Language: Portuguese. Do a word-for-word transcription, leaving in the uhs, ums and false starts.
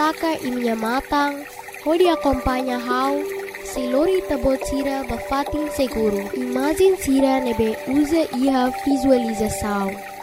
placa e minha matang, onde acompanha how, se lori tabot sira bafatin seguro. Imagem sira nebe usa iha visualização.